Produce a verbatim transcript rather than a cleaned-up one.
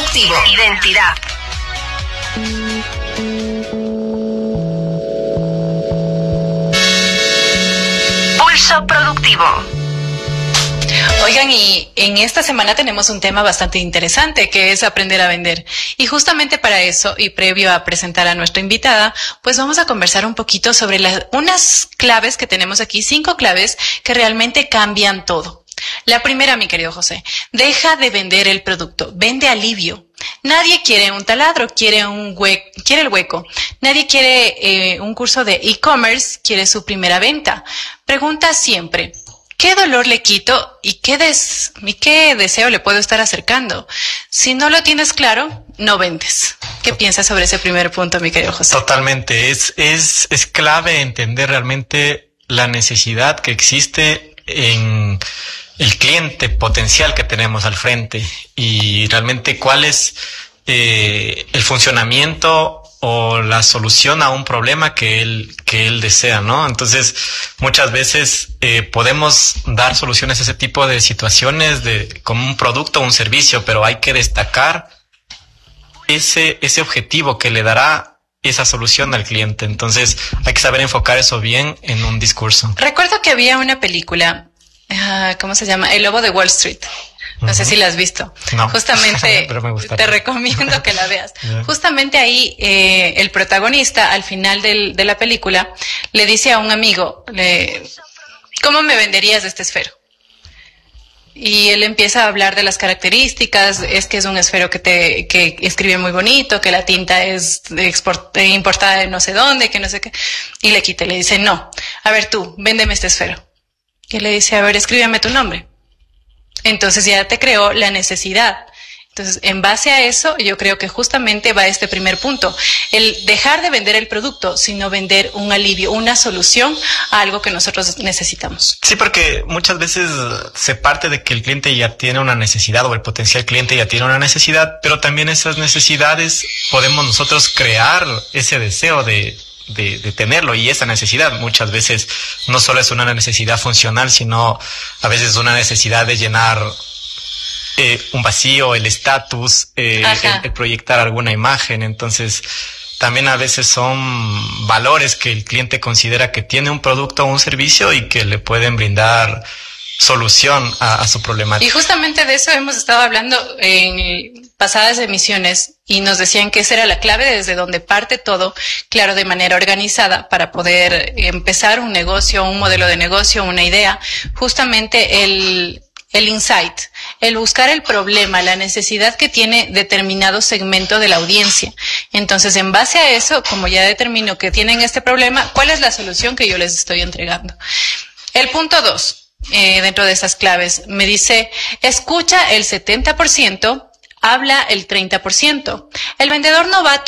productivo. Identidad. Pulso productivo. Oigan, y en esta semana tenemos un tema bastante interesante, que es aprender a vender. Y justamente para eso, y previo a presentar a nuestra invitada, pues vamos a conversar un poquito sobre las, unas claves que tenemos aquí, cinco claves que realmente cambian todo. La primera, mi querido José, deja de vender el producto, vende alivio. Nadie quiere un taladro, quiere un hueco, quiere el hueco. Nadie quiere eh, un curso de e-commerce, quiere su primera venta. Pregunta siempre, ¿qué dolor le quito y qué, des, y qué deseo le puedo estar acercando? Si no lo tienes claro, no vendes. ¿Qué piensas sobre ese primer punto, mi querido José? Totalmente. Es, es, es clave entender realmente la necesidad que existe en el cliente potencial que tenemos al frente y realmente cuál es eh, el funcionamiento o la solución a un problema que él que él desea, ¿no? Entonces, muchas veces eh, podemos dar soluciones a ese tipo de situaciones de como un producto o un servicio, pero hay que destacar ese ese objetivo que le dará esa solución al cliente. Entonces, hay que saber enfocar eso bien en un discurso. Recuerdo que había una película, uh, ¿cómo se llama? El Lobo de Wall Street. No uh-huh. sé si la has visto. No. Justamente te recomiendo que la veas. Yeah. Justamente ahí eh, el protagonista al final del, de la película le dice a un amigo, le, ¿cómo me venderías este esfero? Y él empieza a hablar de las características, es que es un esfero que te que escribe muy bonito, que la tinta es export, importada de no sé dónde, que no sé qué. Y le quita, le dice, no, a ver tú, véndeme este esfero. Y él le dice, a ver, escríbeme tu nombre. Entonces ya te creó la necesidad. Entonces, en base a eso, yo creo que justamente va este primer punto. El dejar de vender el producto, sino vender un alivio, una solución a algo que nosotros necesitamos. Sí, porque muchas veces se parte de que el cliente ya tiene una necesidad o el potencial cliente ya tiene una necesidad, pero también esas necesidades podemos nosotros crear ese deseo de... De, de tenerlo y esa necesidad muchas veces no solo es una necesidad funcional, sino a veces una necesidad de llenar eh, un vacío, el estatus, eh, el, el proyectar alguna imagen. Entonces también a veces son valores que el cliente considera que tiene un producto o un servicio y que le pueden brindar solución a, a su problemática. Y justamente de eso hemos estado hablando en pasadas emisiones y nos decían que esa era la clave desde donde parte todo, claro, de manera organizada para poder empezar un negocio, un modelo de negocio, una idea, justamente el, el insight, el buscar el problema, la necesidad que tiene determinado segmento de la audiencia. Entonces, en base a eso, como ya determino que tienen este problema, ¿cuál es la solución que yo les estoy entregando? El punto dos. Eh, dentro de esas claves, me dice, escucha el setenta por ciento, habla el treinta por ciento. El vendedor novato